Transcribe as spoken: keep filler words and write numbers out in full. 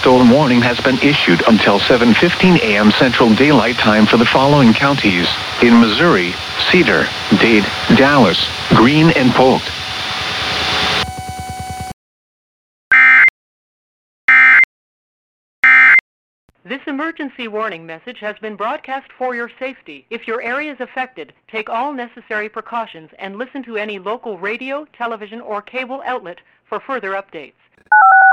storm warning has been issued until seven fifteen a.m. Central Daylight Time for the following counties: in Missouri, Cedar, Dade, Dallas, Greene, and Polk. This emergency warning message has been broadcast for your safety. If your area is affected, take all necessary precautions and listen to any local radio, television, or cable outlet for further updates.